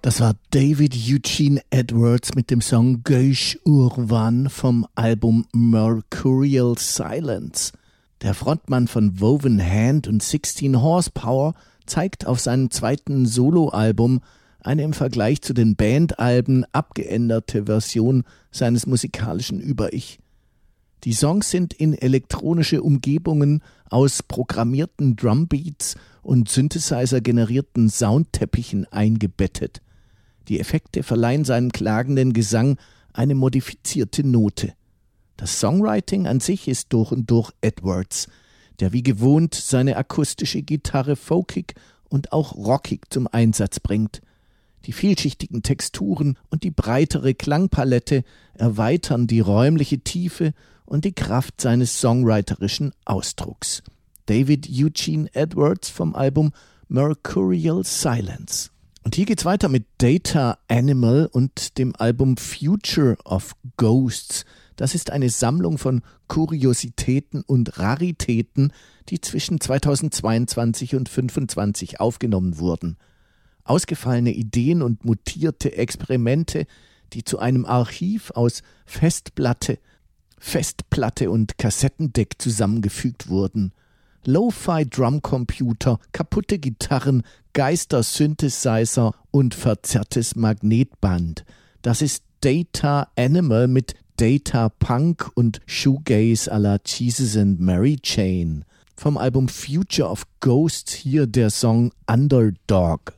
Das war David Eugene Edwards mit dem Song Gauche Urvan vom Album Mercurial Silence. Der Frontmann von Woven Hand und 16 Horsepower zeigt auf seinem zweiten Soloalbum eine im Vergleich zu den Bandalben abgeänderte Version seines musikalischen Über-Ich. Die Songs sind in elektronische Umgebungen aus programmierten Drumbeats und Synthesizer-generierten Soundteppichen eingebettet. Die Effekte verleihen seinem klagenden Gesang eine modifizierte Note. Das Songwriting an sich ist durch und durch Edwards, der wie gewohnt seine akustische Gitarre folkig und auch rockig zum Einsatz bringt. Die vielschichtigen Texturen und die breitere Klangpalette erweitern die räumliche Tiefe und die Kraft seines songwriterischen Ausdrucks. David Eugene Edwards vom Album Mercurial Silence. Und hier geht's weiter mit Data Animal und dem Album Future of Ghosts. Das ist eine Sammlung von Kuriositäten und Raritäten, die zwischen 2022 und 2025 aufgenommen wurden. Ausgefallene Ideen und mutierte Experimente, die zu einem Archiv aus Festplatte und Kassettendeck zusammengefügt wurden. Lo-Fi-Drumcomputer, kaputte Gitarren, Geister-Synthesizer und verzerrtes Magnetband. Das ist Data Animal mit Data Punk und Shoegaze à la Jesus and Mary Chain. Vom Album Future of Ghosts hier der Song Underdog.